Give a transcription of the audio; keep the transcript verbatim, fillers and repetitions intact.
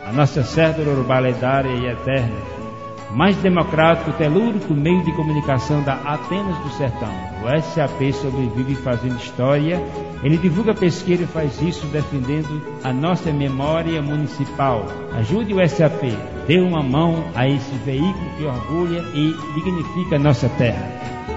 a nossa cédula urbana lendária e eterna, mais democrático e telúrico meio de comunicação da Atenas do Sertão. O S A P sobrevive fazendo história, ele divulga pesquisa e faz isso defendendo a nossa memória municipal. Ajude o S A P, dê uma mão a esse veículo que orgulha e dignifica a nossa terra.